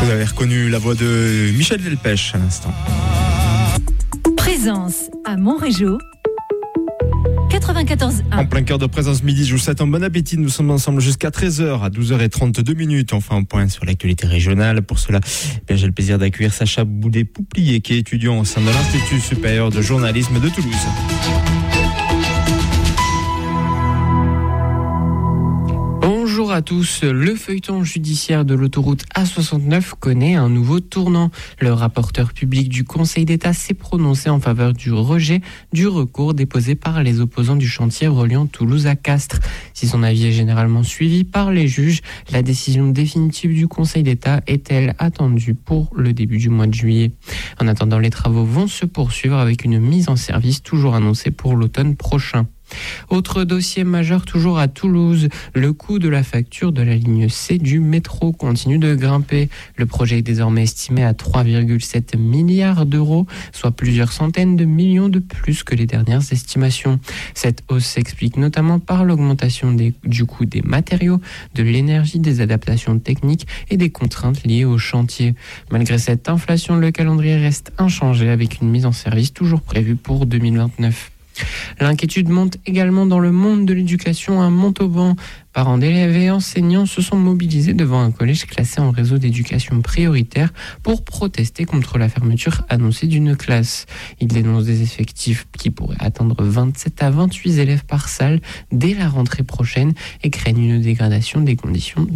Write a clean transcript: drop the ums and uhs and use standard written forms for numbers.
Vous avez reconnu la voix de Michel Delpech à l'instant. Présence à Montrégeau. 94.1. En plein cœur de Présence Midi, je vous souhaite un bon appétit. Nous sommes ensemble jusqu'à 13h, à 12h32. On fait un point sur l'actualité régionale. Pour cela, j'ai le plaisir d'accueillir Sacha Boudet-Pouplier, qui est étudiant au sein de l'Institut supérieur de journalisme de Toulouse. Bonjour à tous, le feuilleton judiciaire de l'autoroute A69 connaît un nouveau tournant. Le rapporteur public du Conseil d'État s'est prononcé en faveur du rejet du recours déposé par les opposants du chantier reliant Toulouse à Castres. Si son avis est généralement suivi par les juges, la décision définitive du Conseil d'État est-elle attendue pour le début du mois de juillet. En attendant, les travaux vont se poursuivre avec une mise en service toujours annoncée pour l'automne prochain. Autre dossier majeur toujours à Toulouse, le coût de la facture de la ligne C du métro continue de grimper. Le projet est désormais estimé à 3,7 milliards d'euros, soit plusieurs centaines de millions de plus que les dernières estimations. Cette hausse s'explique notamment par l'augmentation du coût des matériaux, de l'énergie, des adaptations techniques et des contraintes liées au chantier. Malgré cette inflation, le calendrier reste inchangé avec une mise en service toujours prévue pour 2029. L'inquiétude monte également dans le monde de l'éducation à Montauban. Parents d'élèves et enseignants se sont mobilisés devant un collège classé en réseau d'éducation prioritaire pour protester contre la fermeture annoncée d'une classe. Ils dénoncent des effectifs qui pourraient atteindre 27 à 28 élèves par salle dès la rentrée prochaine et craignent une dégradation des conditions